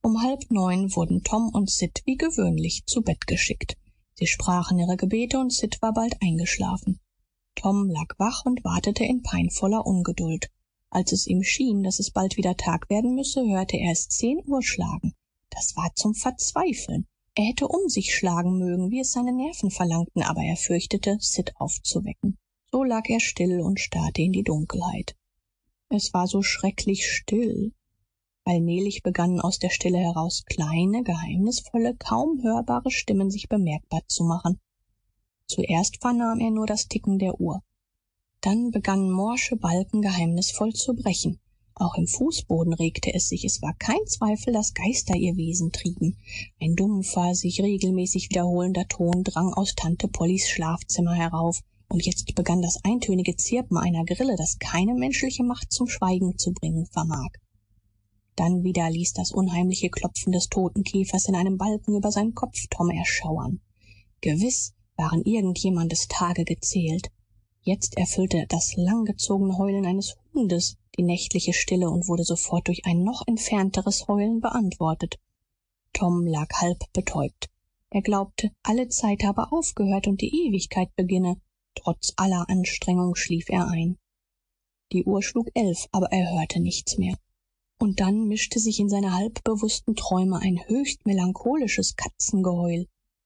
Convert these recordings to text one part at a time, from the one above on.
Um 8:30 wurden Tom und Sid wie gewöhnlich zu Bett geschickt. Sie sprachen ihre Gebete und Sid war bald eingeschlafen. Tom lag wach und wartete in peinvoller Ungeduld. Als es ihm schien, dass es bald wieder Tag werden müsse, hörte er es 10 Uhr schlagen. Das war zum Verzweifeln. Er hätte um sich schlagen mögen, wie es seine Nerven verlangten, aber er fürchtete, Sid aufzuwecken. So lag er still und starrte in die Dunkelheit. Es war so schrecklich still. Allmählich begannen aus der Stille heraus kleine, geheimnisvolle, kaum hörbare Stimmen sich bemerkbar zu machen. Zuerst vernahm er nur das Ticken der Uhr. Dann begannen morsche Balken geheimnisvoll zu brechen. Auch im Fußboden regte es sich. Es war kein Zweifel, dass Geister ihr Wesen trieben. Ein dumpfer, sich regelmäßig wiederholender Ton drang aus Tante Pollys Schlafzimmer herauf, und jetzt begann das eintönige Zirpen einer Grille, das keine menschliche Macht zum Schweigen zu bringen vermag. Dann wieder ließ das unheimliche Klopfen des toten Käfers in einem Balken über seinen Kopf Tom erschauern. Gewiss waren irgendjemandes Tage gezählt. Jetzt erfüllte das langgezogene Heulen eines Hundes die nächtliche Stille und wurde sofort durch ein noch entfernteres Heulen beantwortet. Tom lag halb betäubt. Er glaubte, alle Zeit habe aufgehört und die Ewigkeit beginne. Trotz aller Anstrengung schlief er ein. Die Uhr schlug 11, aber er hörte nichts mehr. Und dann mischte sich in seine halbbewussten Träume ein höchst melancholisches Katzengeheul.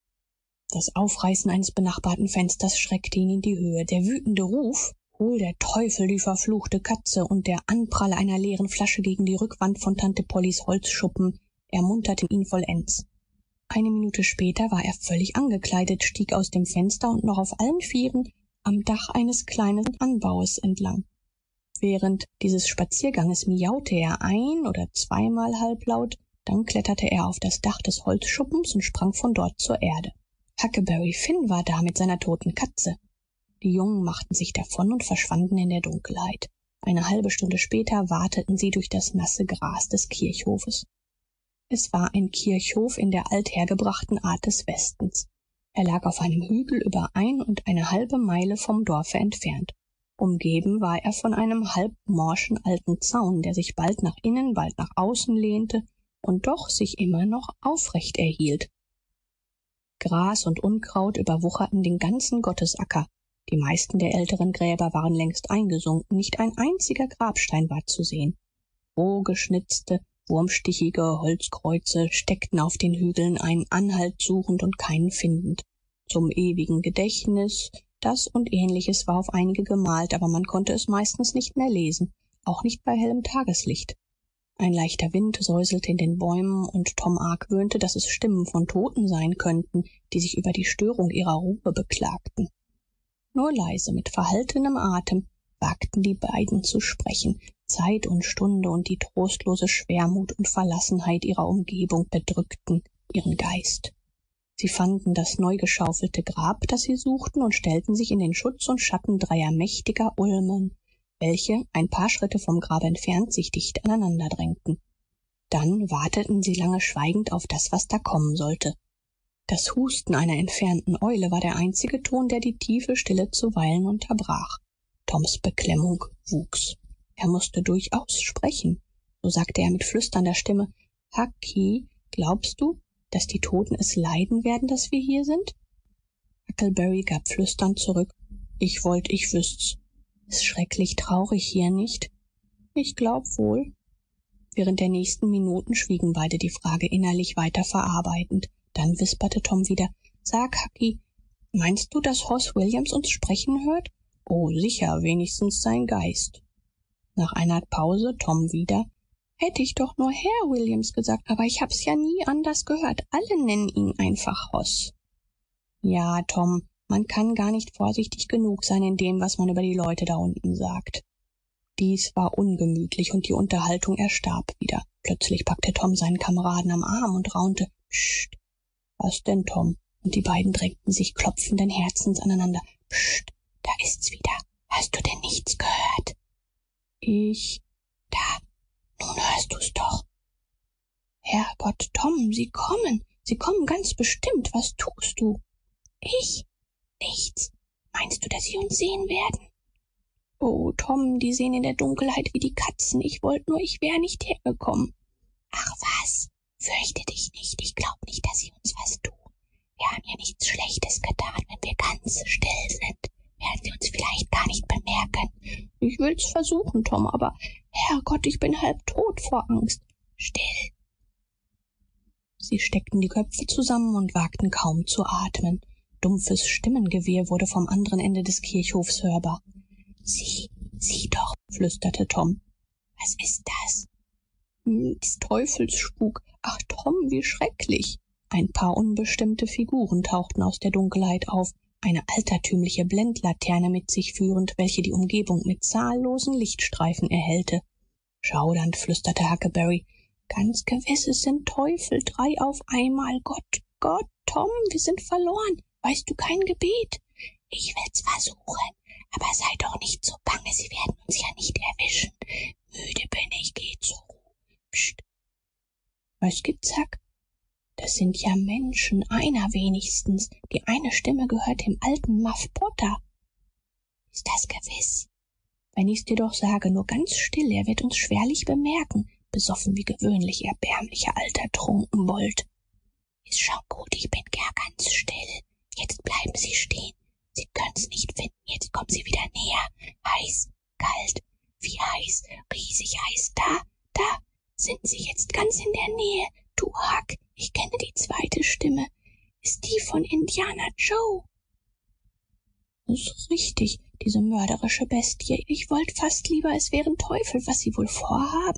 Das Aufreißen eines benachbarten Fensters schreckte ihn in die Höhe. Der wütende Ruf, hol der Teufel die verfluchte Katze, und der Anprall einer leeren Flasche gegen die Rückwand von Tante Pollys Holzschuppen ermunterten ihn vollends. Eine Minute später war er völlig angekleidet, stieg aus dem Fenster und noch auf allen Vieren am Dach eines kleinen Anbaues entlang. Während dieses Spazierganges miaute er ein- oder zweimal halblaut, dann kletterte er auf das Dach des Holzschuppens und sprang von dort zur Erde. Huckleberry Finn war da mit seiner toten Katze. Die Jungen machten sich davon und verschwanden in der Dunkelheit. Eine halbe Stunde später wateten sie durch das nasse Gras des Kirchhofes. Es war ein Kirchhof in der althergebrachten Art des Westens. Er lag auf einem Hügel über 1,5 Meile vom Dorfe entfernt. Umgeben war er von einem halbmorschen alten Zaun, der sich bald nach innen, bald nach außen lehnte und doch sich immer noch aufrecht erhielt. Gras und Unkraut überwucherten den ganzen Gottesacker. Die meisten der älteren Gräber waren längst eingesunken, nicht ein einziger Grabstein war zu sehen. Roh geschnitzte, wurmstichige Holzkreuze steckten auf den Hügeln, einen Anhalt suchend und keinen findend. Zum ewigen Gedächtnis, das und Ähnliches war auf einige gemalt, aber man konnte es meistens nicht mehr lesen, auch nicht bei hellem Tageslicht. Ein leichter Wind säuselte in den Bäumen, und Tom argwöhnte, dass es Stimmen von Toten sein könnten, die sich über die Störung ihrer Ruhe beklagten. Nur leise, mit verhaltenem Atem, wagten die beiden zu sprechen. Zeit und Stunde und die trostlose Schwermut und Verlassenheit ihrer Umgebung bedrückten ihren Geist. Sie fanden das neu geschaufelte Grab, das sie suchten, und stellten sich in den Schutz und Schatten 3 mächtiger Ulmen, welche, ein paar Schritte vom Grab entfernt, sich dicht aneinander drängten. Dann warteten sie lange schweigend auf das, was da kommen sollte. Das Husten einer entfernten Eule war der einzige Ton, der die tiefe Stille zuweilen unterbrach. Toms Beklemmung wuchs. Er musste durchaus sprechen. So sagte er mit flüsternder Stimme: »Hucky, glaubst du, dass die Toten es leiden werden, dass wir hier sind?« Huckleberry gab flüsternd zurück: »Ich wollt, ich wüsst's. Ist schrecklich traurig hier, nicht?« »Ich glaub wohl.« Während der nächsten Minuten schwiegen beide die Frage innerlich weiter verarbeitend. Dann wisperte Tom wieder: »Sag, Hucky, meinst du, dass Hoss Williams uns sprechen hört?« »Oh, sicher, wenigstens sein Geist.« Nach einer Pause Tom wieder: »Hätte ich doch nur Herr Williams gesagt, aber ich hab's ja nie anders gehört. Alle nennen ihn einfach Hoss.« »Ja, Tom, man kann gar nicht vorsichtig genug sein in dem, was man über die Leute da unten sagt.« Dies war ungemütlich und die Unterhaltung erstarb wieder. Plötzlich packte Tom seinen Kameraden am Arm und raunte: »Psst!« »Was denn, Tom?« Und die beiden drängten sich klopfenden Herzens aneinander. »Psst, da ist's wieder. Hast du denn nichts gehört?« »Da, nun hörst du's doch.« »Herrgott, Tom, sie kommen ganz bestimmt. Was tust du?« »Ich? Nichts. Meinst du, dass sie uns sehen werden?« »Oh, Tom, die sehen in der Dunkelheit wie die Katzen. Ich wollte nur, ich wäre nicht hergekommen.« »Ach was, Fürchte dich nicht, ich glaub nicht, dass sie uns was tun. Wir haben ja nichts Schlechtes getan, wenn wir ganz still sind. Werden sie uns vielleicht gar nicht bemerken. Ich will's versuchen, Tom, aber Herrgott, ich bin halb tot vor Angst. Still. Sie steckten die Köpfe zusammen und wagten kaum zu atmen. Dumpfes Stimmengewirr wurde vom anderen Ende des Kirchhofs hörbar. Sieh doch, flüsterte Tom. Was ist das? Des Teufels Spuk. Ach, Tom, wie schrecklich. Ein paar unbestimmte Figuren tauchten aus der Dunkelheit auf, eine altertümliche Blendlaterne mit sich führend, welche die Umgebung mit zahllosen Lichtstreifen erhellte. Schaudernd flüsterte Huckleberry. Ganz gewiss, es sind Teufel, 3 auf einmal. Gott, Tom, wir sind verloren. Weißt du kein Gebet? Ich will's versuchen, aber sei doch nicht so bange, sie werden uns ja nicht erwischen. Müde bin ich, geh zur Ruhe. Psst. Was gibt's, Huck? Das sind ja Menschen, einer wenigstens. Die eine Stimme gehört dem alten Muff Potter. Ist das gewiss? Wenn ich's dir doch sage, nur ganz still, er wird uns schwerlich bemerken. Besoffen wie gewöhnlich, erbärmlicher alter Trunkenbold. Ist schon gut, ich bin gar ganz still. Jetzt bleiben Sie stehen. Sie können's nicht finden, jetzt kommen Sie wieder näher. Heiß, kalt, wie heiß, riesig heiß. Da sind Sie jetzt ganz in der Nähe. Du, Huck, ich kenne die zweite Stimme. Ist die von Indiana Joe? Das ist richtig, diese mörderische Bestie. Ich wollte fast lieber, es wären Teufel, was sie wohl vorhaben?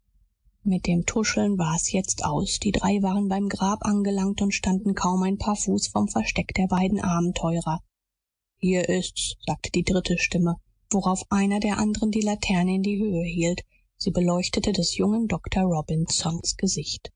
Mit dem Tuscheln war's jetzt aus. Die 3 waren beim Grab angelangt und standen kaum ein paar Fuß vom Versteck der beiden Abenteurer. Hier ist's, sagte die dritte Stimme, worauf einer der anderen die Laterne in die Höhe hielt. Sie beleuchtete des jungen Dr. Robinsons Gesicht.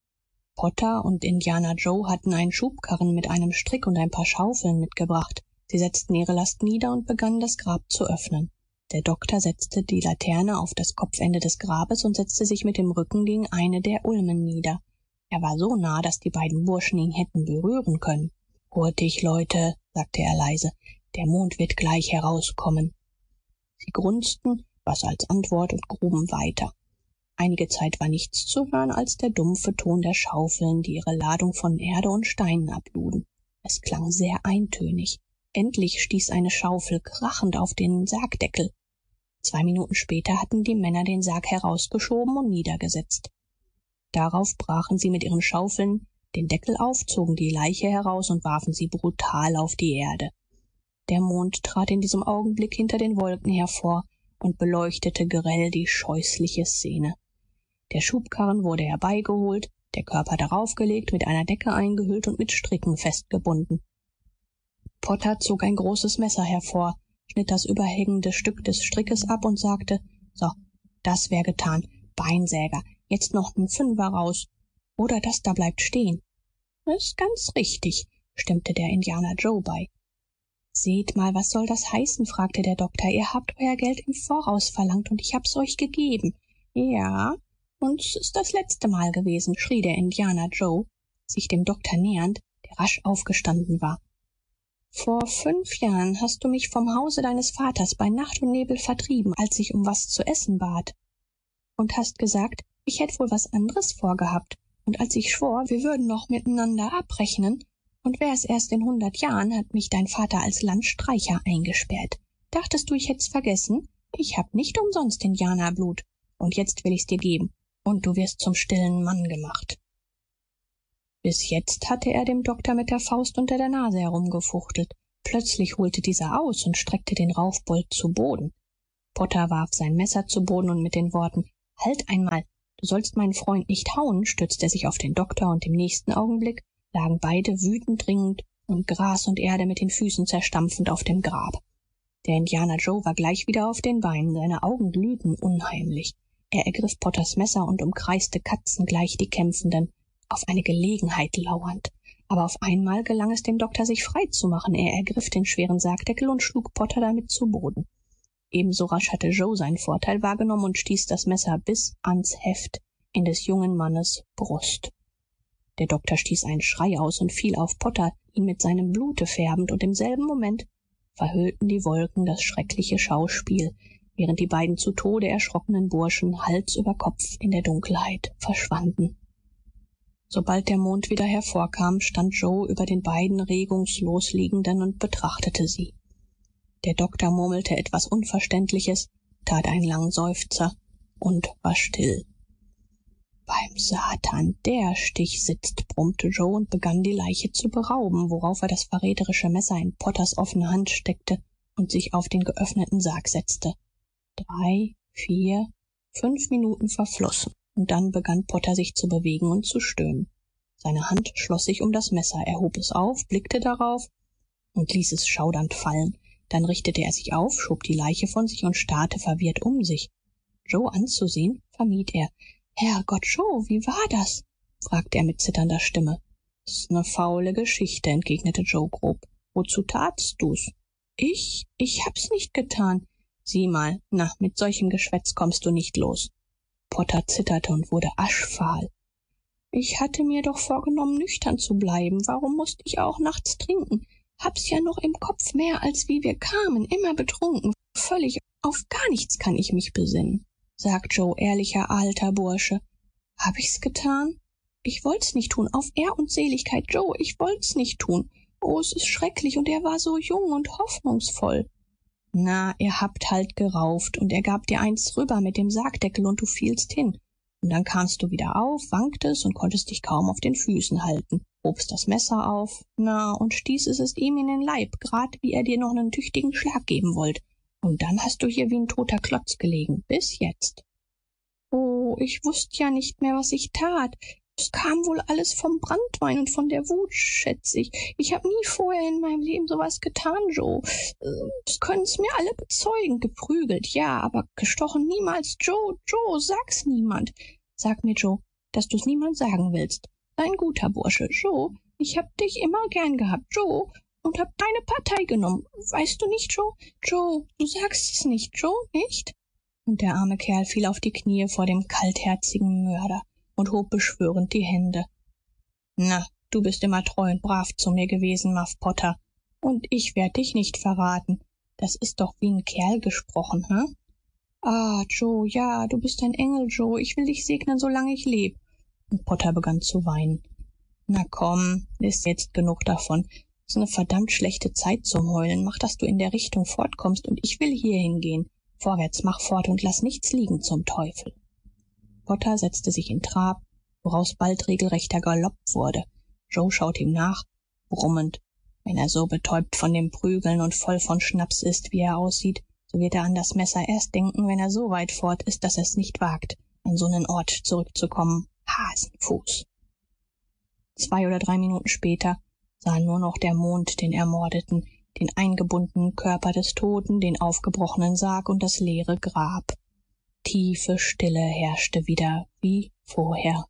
Potter und Indiana Joe hatten einen Schubkarren mit einem Strick und ein paar Schaufeln mitgebracht. Sie setzten ihre Last nieder und begannen, das Grab zu öffnen. Der Doktor setzte die Laterne auf das Kopfende des Grabes und setzte sich mit dem Rücken gegen eine der Ulmen nieder. Er war so nah, dass die beiden Burschen ihn hätten berühren können. Hurtig, Leute, sagte er leise, der Mond wird gleich herauskommen. Sie grunzten, was als Antwort, und gruben weiter. Einige Zeit war nichts zu hören als der dumpfe Ton der Schaufeln, die ihre Ladung von Erde und Steinen abluden. Es klang sehr eintönig. Endlich stieß eine Schaufel krachend auf den Sargdeckel. 2 Minuten später hatten die Männer den Sarg herausgeschoben und niedergesetzt. Darauf brachen sie mit ihren Schaufeln den Deckel auf, zogen die Leiche heraus und warfen sie brutal auf die Erde. Der Mond trat in diesem Augenblick hinter den Wolken hervor und beleuchtete grell die scheußliche Szene. Der Schubkarren wurde herbeigeholt, der Körper darauf gelegt, mit einer Decke eingehüllt und mit Stricken festgebunden. Potter zog ein großes Messer hervor, schnitt das überhängende Stück des Strickes ab und sagte, so, das wär getan, Beinsäger, jetzt noch n Fünfer raus, oder das da bleibt stehen. Ist ganz richtig, stimmte der Indianer Joe bei. Seht mal, was soll das heißen, fragte der Doktor, ihr habt euer Geld im Voraus verlangt und ich hab's euch gegeben. Ja, und es ist das letzte Mal gewesen, schrie der Indianer Joe, sich dem Doktor nähernd, der rasch aufgestanden war. Vor 5 Jahren hast du mich vom Hause deines Vaters bei Nacht und Nebel vertrieben, als ich um was zu essen bat. Und hast gesagt, ich hätt wohl was anderes vorgehabt. Und als ich schwor, wir würden noch miteinander abrechnen, und wär's erst in 100 Jahren, hat mich dein Vater als Landstreicher eingesperrt. Dachtest du, ich hätt's vergessen? Ich hab nicht umsonst Indianerblut. Und jetzt will ich's dir geben. Und du wirst zum stillen Mann gemacht. Bis jetzt hatte er dem Doktor mit der Faust unter der Nase herumgefuchtelt. Plötzlich holte dieser aus und streckte den Raufbold zu Boden. Potter warf sein Messer zu Boden und mit den Worten, »Halt einmal, du sollst meinen Freund nicht hauen«, stützte er sich auf den Doktor und im nächsten Augenblick lagen beide wütend ringend und Gras und Erde mit den Füßen zerstampfend auf dem Grab. Der Indianer Joe war gleich wieder auf den Beinen, seine Augen glühten unheimlich. Er ergriff Potters Messer und umkreiste katzengleich die Kämpfenden, auf eine Gelegenheit lauernd. Aber auf einmal gelang es dem Doktor, sich frei zu machen. Er ergriff den schweren Sargdeckel und schlug Potter damit zu Boden. Ebenso rasch hatte Joe seinen Vorteil wahrgenommen und stieß das Messer bis ans Heft in des jungen Mannes Brust. Der Doktor stieß einen Schrei aus und fiel auf Potter, ihn mit seinem Blute färbend, und im selben Moment verhüllten die Wolken das schreckliche Schauspiel, während die beiden zu Tode erschrockenen Burschen Hals über Kopf in der Dunkelheit verschwanden. Sobald der Mond wieder hervorkam, stand Joe über den beiden regungslos Liegenden und betrachtete sie. Der Doktor murmelte etwas Unverständliches, tat einen langen Seufzer und war still. »Beim Satan, der Stich sitzt«, brummte Joe und begann, die Leiche zu berauben, worauf er das verräterische Messer in Potters offene Hand steckte und sich auf den geöffneten Sarg setzte. 3, 4, 5 Minuten verflossen, und dann begann Potter sich zu bewegen und zu stöhnen. Seine Hand schloss sich um das Messer, er hob es auf, blickte darauf und ließ es schaudernd fallen. Dann richtete er sich auf, schob die Leiche von sich und starrte verwirrt um sich. Joe anzusehen, vermied er. »Herrgott, Joe, wie war das?« fragte er mit zitternder Stimme. »Das ist ne faule Geschichte«, entgegnete Joe grob. »Wozu tatst du's?« »Ich hab's nicht getan.« »Sieh mal, na, mit solchem Geschwätz kommst du nicht los.« Potter zitterte und wurde aschfahl. »Ich hatte mir doch vorgenommen, nüchtern zu bleiben. Warum musste ich auch nachts trinken? Hab's ja noch im Kopf mehr, als wie wir kamen, immer betrunken. Völlig auf gar nichts kann ich mich besinnen.« Sagt Joe, ehrlicher alter Bursche. »Hab ich's getan? Ich wollt's nicht tun, auf Ehr und Seligkeit, Joe, ich wollt's nicht tun. Oh, es ist schrecklich, und er war so jung und hoffnungsvoll.« »Na, ihr habt halt gerauft, und er gab dir eins rüber mit dem Sargdeckel, und du fielst hin. Und dann kamst du wieder auf, wanktest und konntest dich kaum auf den Füßen halten, hobst das Messer auf, na, und stießest es ihm in den Leib, grad wie er dir noch nen tüchtigen Schlag geben wollt. Und dann hast du hier wie ein toter Klotz gelegen, bis jetzt.« »Oh, ich wußt ja nicht mehr, was ich tat. Es kam wohl alles vom Branntwein und von der Wut, schätz ich. Ich hab nie vorher in meinem Leben sowas getan, Joe. Das können's mir alle bezeugen. Geprügelt, ja, aber gestochen niemals. Joe, sag's niemand. Sag mir, Joe, dass du's niemand sagen willst. Sei ein guter Bursche. Joe, ich hab dich immer gern gehabt, Joe, und hab deine Partei genommen. Weißt du nicht, Joe? Joe, du sagst es nicht, Joe, nicht?« Und der arme Kerl fiel auf die Knie vor dem kaltherzigen Mörder und hob beschwörend die Hände. »Na, du bist immer treu und brav zu mir gewesen, Muff Potter, und ich werd dich nicht verraten. Das ist doch wie ein Kerl gesprochen, hm?« »Ah, Joe, ja, du bist ein Engel, Joe. Ich will dich segnen, solange ich leb.« Und Potter begann zu weinen. »Na komm, ist jetzt genug davon. Ist ne verdammt schlechte Zeit zum Heulen. Mach, dass du in der Richtung fortkommst, und ich will hier hingehen. Vorwärts, mach fort und lass nichts liegen zum Teufel.« Potter setzte sich in Trab, woraus bald regelrechter Galopp wurde. Joe schaute ihm nach, brummend. Wenn er so betäubt von dem Prügeln und voll von Schnaps ist, wie er aussieht, so wird er an das Messer erst denken, wenn er so weit fort ist, dass er es nicht wagt, an so nen Ort zurückzukommen. Hasenfuß. 2 oder 3 Minuten später sah nur noch der Mond den Ermordeten, den eingebundenen Körper des Toten, den aufgebrochenen Sarg und das leere Grab. Tiefe Stille herrschte wieder wie vorher.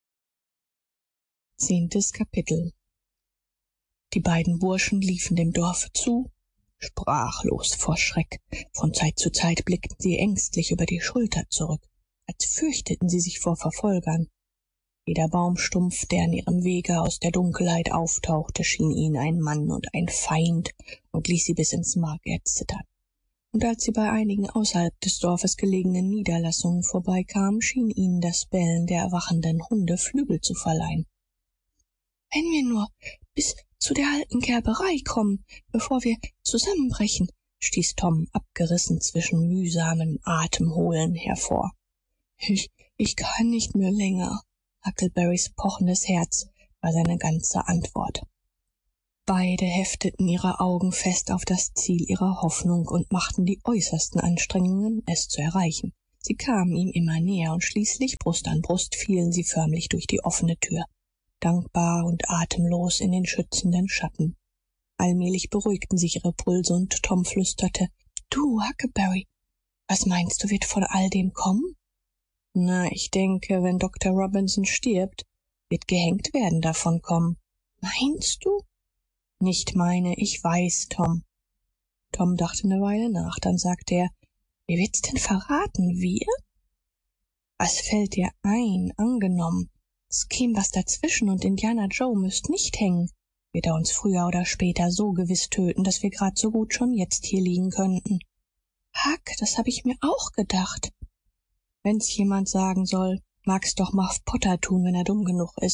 10. Kapitel. Die beiden Burschen liefen dem Dorfe zu, sprachlos vor Schreck. Von Zeit zu Zeit blickten sie ängstlich über die Schulter zurück, als fürchteten sie sich vor Verfolgern. Jeder Baumstumpf, der an ihrem Wege aus der Dunkelheit auftauchte, schien ihnen ein Mann und ein Feind und ließ sie bis ins Mark erzittern. Und als sie bei einigen außerhalb des Dorfes gelegenen Niederlassungen vorbeikamen, schien ihnen das Bellen der erwachenden Hunde Flügel zu verleihen. »Wenn wir nur bis zu der alten Gerberei kommen, bevor wir zusammenbrechen«, stieß Tom abgerissen zwischen mühsamem Atemholen hervor. Ich kann nicht mehr länger.« Huckleberrys pochendes Herz war seine ganze Antwort. Beide hefteten ihre Augen fest auf das Ziel ihrer Hoffnung und machten die äußersten Anstrengungen, es zu erreichen. Sie kamen ihm immer näher, und schließlich, Brust an Brust, fielen sie förmlich durch die offene Tür, dankbar und atemlos in den schützenden Schatten. Allmählich beruhigten sich ihre Pulse, und Tom flüsterte: »Du, Huckleberry, was meinst du, wird von all dem kommen?« »Na, ich denke, wenn Dr. Robinson stirbt, wird gehängt werden davon kommen.« »Meinst du?« »Nicht meine, ich weiß, Tom.« Tom dachte eine Weile nach, dann sagte er: »Wer wird's denn verraten, wir?« »Was fällt dir ein, angenommen, es käm was dazwischen und Indianer Joe müsst nicht hängen, wird er uns früher oder später so gewiß töten, dass wir grad so gut schon jetzt hier liegen könnten.« »Huck, das hab ich mir auch gedacht.« »Wenn's jemand sagen soll, mag's doch Muff Potter tun, wenn er dumm genug ist.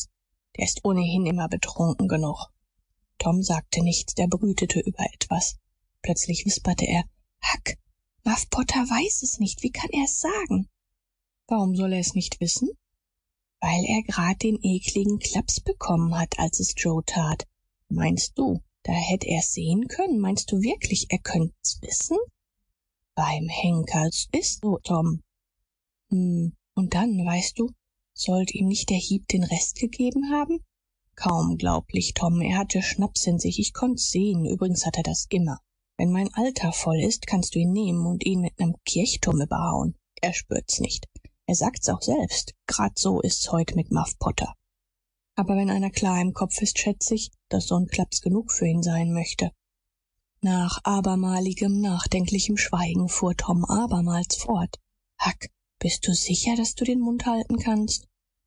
Der ist ohnehin immer betrunken genug. Tom sagte nichts, der brütete über etwas. Plötzlich wisperte er, Huck, Muff Potter weiß es nicht, wie kann er es sagen? Warum soll er es nicht wissen? Weil er grad den ekligen Klaps bekommen hat, als es Joe tat. Meinst du, da hätt er's sehen können? Meinst du wirklich, er könnt's wissen? Beim Henker's ist so, Tom. Und dann, weißt du, sollte ihm nicht der Hieb den Rest gegeben haben? Kaum glaublich, Tom, er hatte Schnaps in sich, ich konnt's sehen, übrigens hat er das immer. Wenn mein Alter voll ist, kannst du ihn nehmen und ihn mit nem Kirchturm überhauen. Er spürt's nicht. Er sagt's auch selbst. Grad so ist's heut mit Muff Potter. Aber wenn einer klar im Kopf ist, schätz ich, dass so 'n Klaps genug für ihn sein möchte. Nach abermaligem, nachdenklichem Schweigen fuhr Tom abermals fort. Huck, bist du sicher, dass du den Mund halten kannst?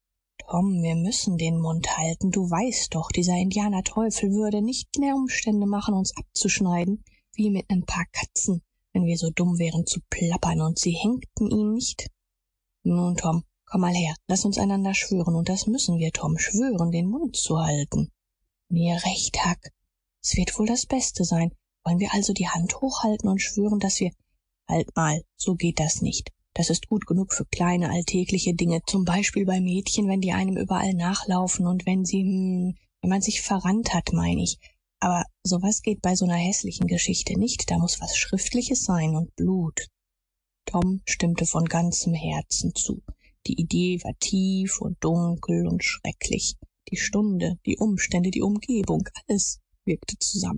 Tom, wir müssen den Mund halten. Du weißt doch, dieser Indianerteufel würde nicht mehr Umstände machen, uns abzuschneiden, wie mit nen paar Katzen, wenn wir so dumm wären zu plappern und sie hängten ihn nicht. Nun, Tom, komm mal her, lass uns einander schwören, und das müssen wir, Tom, schwören, den Mund zu halten. Mir recht, Huck. Es wird wohl das Beste sein. Wollen wir also die Hand hochhalten und schwören, dass wir... Halt mal, so geht das nicht. Das ist gut genug für kleine, alltägliche Dinge, zum Beispiel bei Mädchen, wenn die einem überall nachlaufen und wenn wenn man sich verrannt hat, mein ich. Aber sowas geht bei so 'ner hässlichen Geschichte nicht. Da muss was Schriftliches sein und Blut. Tom stimmte von ganzem Herzen zu. Die Idee war tief und dunkel und schrecklich. Die Stunde, die Umstände, die Umgebung, alles wirkte zusammen.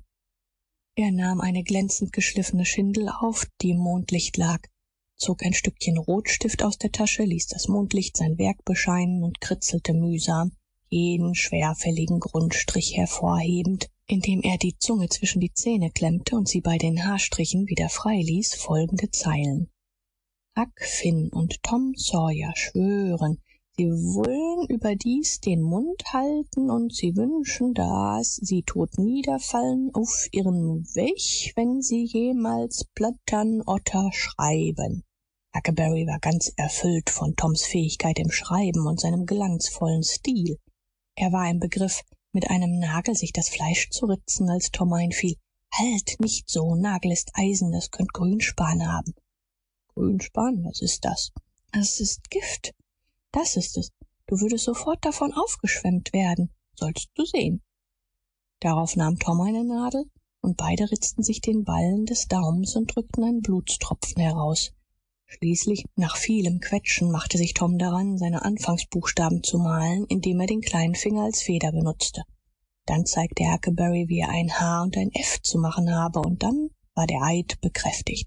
Er nahm eine glänzend geschliffene Schindel auf, die im Mondlicht lag, zog ein Stückchen Rotstift aus der Tasche, ließ das Mondlicht sein Werk bescheinen und kritzelte mühsam, jeden schwerfälligen Grundstrich hervorhebend, indem er die Zunge zwischen die Zähne klemmte und sie bei den Haarstrichen wieder frei ließ, folgende Zeilen. Huck Finn und Tom Sawyer schwören, sie wollen überdies den Mund halten und sie wünschen, dass sie tot niederfallen auf ihren Weg, wenn sie jemals Plattern Otter schreiben. Huckleberry war ganz erfüllt von Toms Fähigkeit im Schreiben und seinem glanzvollen Stil. Er war im Begriff, mit einem Nagel sich das Fleisch zu ritzen, als Tom einfiel. Halt, nicht so, Nagel ist Eisen, das könnt Grünspan haben. Grünspan, was ist das? Es ist Gift. Das ist es. Du würdest sofort davon aufgeschwemmt werden. Sollst du sehen. Darauf nahm Tom eine Nadel, und beide ritzten sich den Ballen des Daumens und drückten einen Blutstropfen heraus. Schließlich, nach vielem Quetschen, machte sich Tom daran, seine Anfangsbuchstaben zu malen, indem er den kleinen Finger als Feder benutzte. Dann zeigte Huckleberry, wie er ein H und ein F zu machen habe, und dann war der Eid bekräftigt.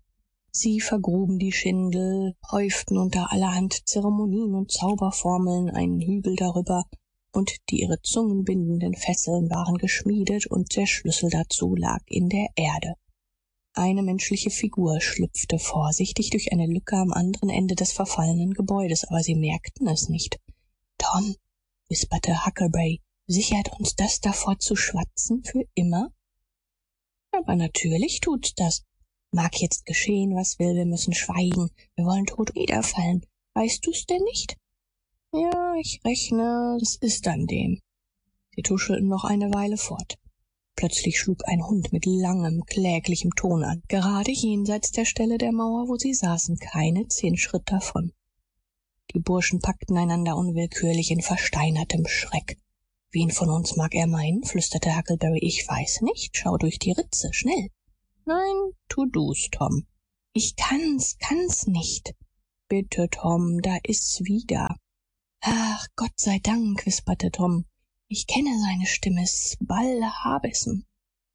Sie vergruben die Schindel, häuften unter allerhand Zeremonien und Zauberformeln einen Hügel darüber, und die ihre Zungen bindenden Fesseln waren geschmiedet, und der Schlüssel dazu lag in der Erde. Eine menschliche Figur schlüpfte vorsichtig durch eine Lücke am anderen Ende des verfallenen Gebäudes, aber sie merkten es nicht. Tom, wisperte Huckleberry, sichert uns das davor zu schwatzen für immer? Aber natürlich tut's das. Mag jetzt geschehen, was will, wir müssen schweigen. Wir wollen tot niederfallen. Weißt du's denn nicht? Ja, ich rechne, es ist an dem. Sie tuschelten noch eine Weile fort. Plötzlich schlug ein Hund mit langem, kläglichem Ton an, gerade jenseits der Stelle der Mauer, wo sie saßen, keine 10 Schritt davon. Die Burschen packten einander unwillkürlich in versteinertem Schreck. Wen von uns mag er meinen? Flüsterte Huckleberry. Ich weiß nicht. Schau durch die Ritze, schnell. Nein, tu du's, Tom. Ich kann's nicht. Bitte, Tom, da ist's wieder. Ach, Gott sei Dank, wisperte Tom. Ich kenne seine Stimme, Ball Harbison.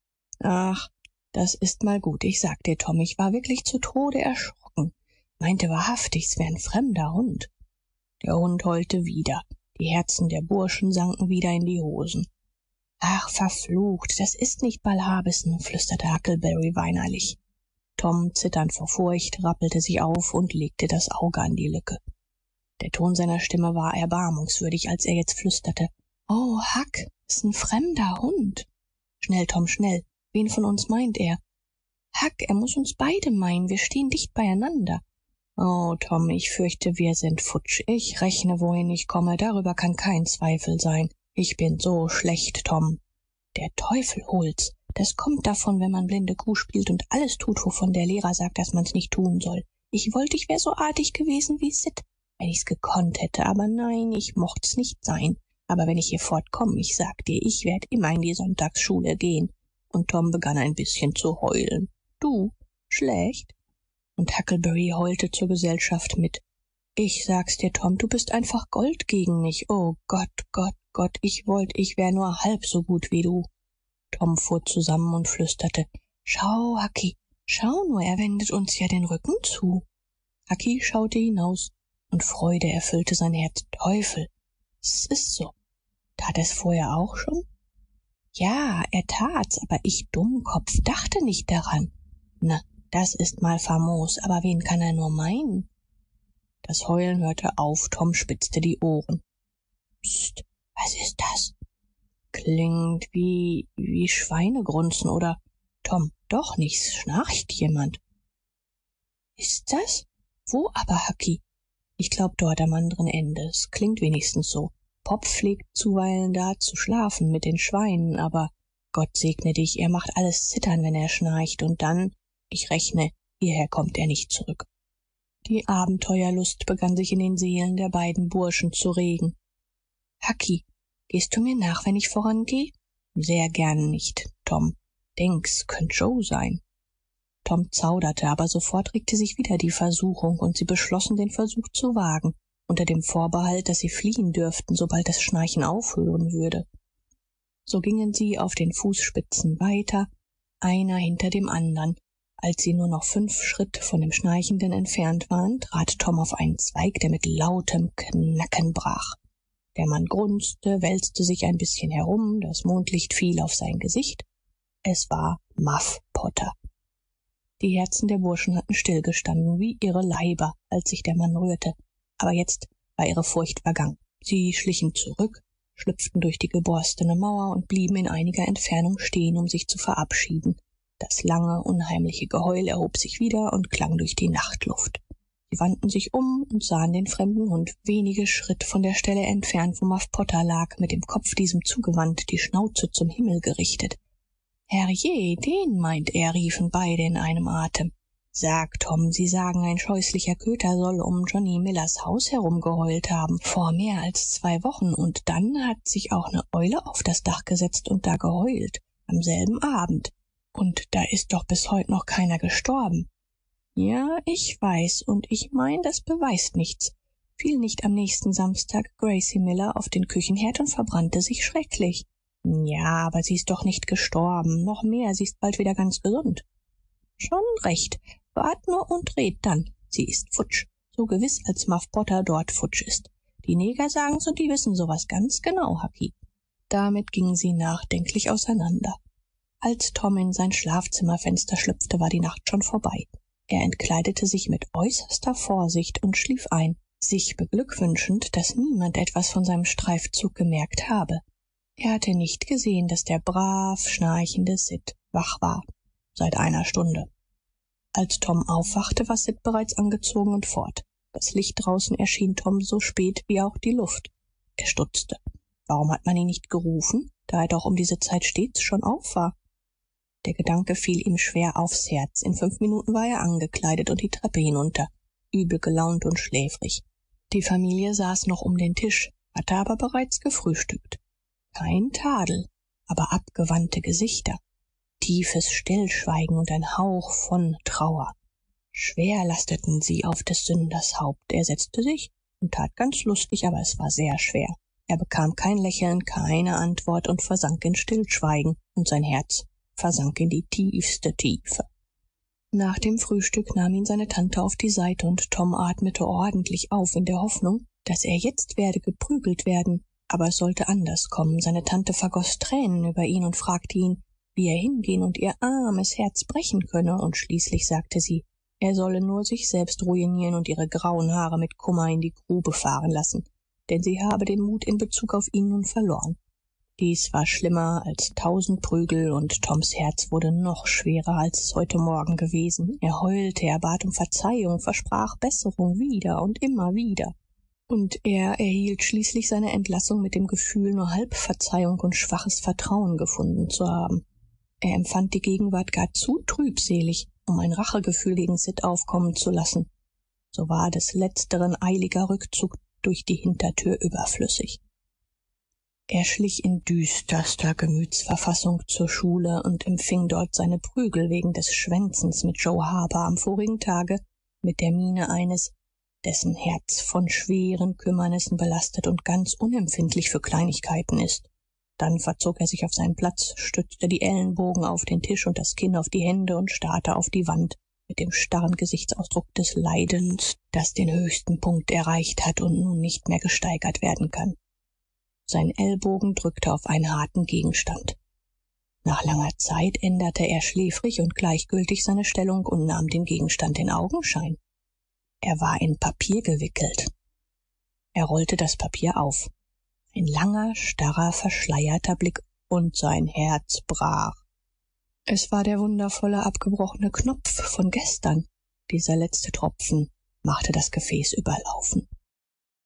Ach, das ist mal gut. Ich sag dir, Tom, ich war wirklich zu Tode erschrocken. Meinte wahrhaftig, es wär ein fremder Hund. Der Hund heulte wieder. Die Herzen der Burschen sanken wieder in die Hosen. Ach, verflucht, das ist nicht Ball Harbison, flüsterte Huckleberry weinerlich. Tom, zitternd vor Furcht, rappelte sich auf und legte das Auge an die Lücke. Der Ton seiner Stimme war erbarmungswürdig, als er jetzt flüsterte. Oh, Huck, ist ein fremder Hund. Schnell, Tom, schnell. Wen von uns meint er? Huck, er muss uns beide meinen. Wir stehen dicht beieinander. Oh, Tom, ich fürchte, wir sind futsch. Ich rechne, wohin ich komme. Darüber kann kein Zweifel sein. Ich bin so schlecht, Tom. Der Teufel holt's. Das kommt davon, wenn man blinde Kuh spielt und alles tut, wovon der Lehrer sagt, dass man's nicht tun soll. Ich wollte, ich wär so artig gewesen wie Sid, wenn ich's gekonnt hätte, aber nein, ich mocht's nicht sein. Aber wenn ich hier fortkomm, ich sag dir, ich werd immer in die Sonntagsschule gehen. Und Tom begann ein bisschen zu heulen. Du, schlecht? Und Huckleberry heulte zur Gesellschaft mit. Ich sag's dir, Tom, du bist einfach Gold gegen mich. Oh Gott, Gott, Gott, ich wär nur halb so gut wie du. Tom fuhr zusammen und flüsterte, schau, Hucky, schau nur, er wendet uns ja den Rücken zu. Hucky schaute hinaus und Freude erfüllte sein Herz. Teufel, es ist so. Tat er's vorher auch schon? Ja, er tat's, aber ich Dummkopf dachte nicht daran. Na, das ist mal famos, aber wen kann er nur meinen? Das Heulen hörte auf, Tom spitzte die Ohren. Psst, was ist das? Klingt wie Schweinegrunzen oder Tom, doch nicht, schnarcht jemand. Ist das? Wo aber, Hucky? Ich glaub dort am anderen Ende. Es klingt wenigstens so. Pop pflegt zuweilen da zu schlafen mit den Schweinen, aber Gott segne dich, er macht alles zittern, wenn er schnarcht, und dann, ich rechne, hierher kommt er nicht zurück. Die Abenteuerlust begann sich in den Seelen der beiden Burschen zu regen. Hucky, gehst du mir nach, wenn ich vorangeh? Sehr gern nicht, Tom. Denk's, könnt Joe sein. Tom zauderte, aber sofort regte sich wieder die Versuchung, und sie beschlossen, den Versuch zu wagen, unter dem Vorbehalt, dass sie fliehen dürften, sobald das Schnarchen aufhören würde. So gingen sie auf den Fußspitzen weiter, einer hinter dem andern. Als sie nur noch 5 Schritt von dem Schnarchenden entfernt waren, trat Tom auf einen Zweig, der mit lautem Knacken brach. Der Mann grunzte, wälzte sich ein bisschen herum, das Mondlicht fiel auf sein Gesicht. Es war Muff Potter. Die Herzen der Burschen hatten stillgestanden, wie ihre Leiber, als sich der Mann rührte. Aber jetzt war ihre Furcht vergangen. Sie schlichen zurück, schlüpften durch die geborstene Mauer und blieben in einiger Entfernung stehen, um sich zu verabschieden. Das lange, unheimliche Geheul erhob sich wieder und klang durch die Nachtluft. Sie wandten sich um und sahen den fremden Hund wenige Schritt von der Stelle entfernt, wo Muff Potter lag, mit dem Kopf diesem zugewandt, die Schnauze zum Himmel gerichtet. Herrje, den meint er, riefen beide in einem Atem. Sag, Tom, Sie sagen, ein scheußlicher Köter soll um Johnny Millers Haus herumgeheult haben, vor mehr als 2 Wochen, und dann hat sich auch ne Eule auf das Dach gesetzt und da geheult, am selben Abend. Und da ist doch bis heut noch keiner gestorben. Ja, ich weiß, und ich mein, das beweist nichts. Fiel nicht am nächsten Samstag Gracie Miller auf den Küchenherd und verbrannte sich schrecklich. Ja, aber sie ist doch nicht gestorben. Noch mehr, sie ist bald wieder ganz gesund. Schon recht. Wart nur und red dann. Sie ist futsch. So gewiss, als Muff Potter dort futsch ist. Die Neger sagen's und die wissen sowas ganz genau, Hucky. Damit gingen sie nachdenklich auseinander. Als Tom in sein Schlafzimmerfenster schlüpfte, war die Nacht schon vorbei. Er entkleidete sich mit äußerster Vorsicht und schlief ein, sich beglückwünschend, dass niemand etwas von seinem Streifzug gemerkt habe. Er hatte nicht gesehen, dass der brav schnarchende Sid wach war, seit einer Stunde. Als Tom aufwachte, war Sid bereits angezogen und fort. Das Licht draußen erschien Tom so spät wie auch die Luft. Er stutzte. Warum hat man ihn nicht gerufen, da er doch um diese Zeit stets schon auf war? Der Gedanke fiel ihm schwer aufs Herz. In 5 Minuten war er angekleidet und die Treppe hinunter, übel gelaunt und schläfrig. Die Familie saß noch um den Tisch, hatte aber bereits gefrühstückt. Kein Tadel, aber abgewandte Gesichter, tiefes Stillschweigen und ein Hauch von Trauer. Schwer lasteten sie auf des Sünders Haupt. Er setzte sich und tat ganz lustig, aber es war sehr schwer. Er bekam kein Lächeln, keine Antwort und versank in Stillschweigen, und sein Herz versank in die tiefste Tiefe. Nach dem Frühstück nahm ihn seine Tante auf die Seite, und Tom atmete ordentlich auf in der Hoffnung, dass er jetzt werde geprügelt werden. Aber es sollte anders kommen. Seine Tante vergoß Tränen über ihn und fragte ihn, wie er hingehen und ihr armes Herz brechen könne, und schließlich sagte sie, er solle nur sich selbst ruinieren und ihre grauen Haare mit Kummer in die Grube fahren lassen, denn sie habe den Mut in Bezug auf ihn nun verloren. Dies war schlimmer als 1000 Prügel, und Toms Herz wurde noch schwerer, als es heute Morgen gewesen. Er heulte, er bat um Verzeihung, versprach Besserung wieder und immer wieder. und er erhielt schließlich seine Entlassung mit dem Gefühl, nur halb Verzeihung und schwaches Vertrauen gefunden zu haben. Er empfand die Gegenwart gar zu trübselig, um ein Rachegefühl gegen Sid aufkommen zu lassen. So war des letzteren eiliger Rückzug durch die Hintertür überflüssig. Er schlich in düsterster Gemütsverfassung zur Schule und empfing dort seine Prügel wegen des Schwänzens mit Joe Harper am vorigen Tage mit der Miene eines, dessen Herz von schweren Kümmernissen belastet und ganz unempfindlich für Kleinigkeiten ist. Dann verzog er sich auf seinen Platz, stützte die Ellenbogen auf den Tisch und das Kinn auf die Hände und starrte auf die Wand mit dem starren Gesichtsausdruck des Leidens, das den höchsten Punkt erreicht hat und nun nicht mehr gesteigert werden kann. Sein Ellbogen drückte auf einen harten Gegenstand. Nach langer Zeit änderte er schläfrig und gleichgültig seine Stellung und nahm den Gegenstand in Augenschein. Er war in Papier gewickelt. Er rollte das Papier auf. Ein langer, starrer, verschleierter Blick, und sein Herz brach. Es war der wundervolle, abgebrochene Knopf von gestern. Dieser letzte Tropfen machte das Gefäß überlaufen.